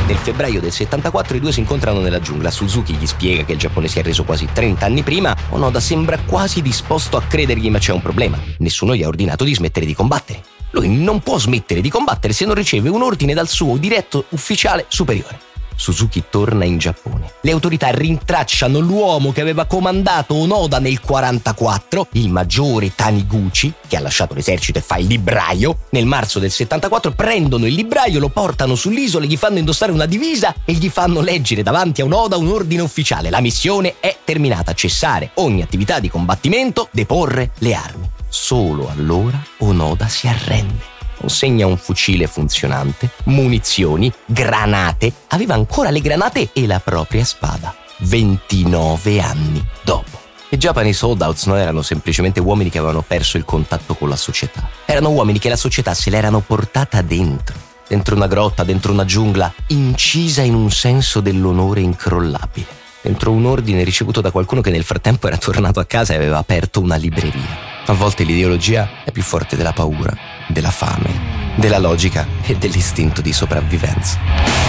Nel febbraio del 74 i due si incontrano nella giungla. Suzuki gli spiega che il Giappone si è reso quasi 30 anni prima. Onoda sembra quasi disposto a credergli, ma c'è un problema. Nessuno gli ha ordinato di smettere di combattere. Lui non può smettere di combattere se non riceve un ordine dal suo diretto ufficiale superiore. Suzuki torna in Giappone. Le autorità rintracciano l'uomo che aveva comandato Onoda nel 44, il maggiore Taniguchi, che ha lasciato l'esercito e fa il libraio. Nel marzo del 74 prendono il libraio, lo portano sull'isola, gli fanno indossare una divisa e gli fanno leggere davanti a Onoda un ordine ufficiale. La missione è terminata: cessare ogni attività di combattimento, deporre le armi. Solo allora Onoda si arrende. Consegna un fucile funzionante, munizioni, granate. Aveva ancora le granate e la propria spada. 29 anni dopo. I Japanese Holdouts non erano semplicemente uomini che avevano perso il contatto con la società. Erano uomini che la società se l'erano portata dentro. Dentro una grotta, dentro una giungla, incisa in un senso dell'onore incrollabile. Dentro un ordine ricevuto da qualcuno che nel frattempo era tornato a casa e aveva aperto una libreria. A volte l'ideologia è più forte della paura, della fame, della logica e dell'istinto di sopravvivenza.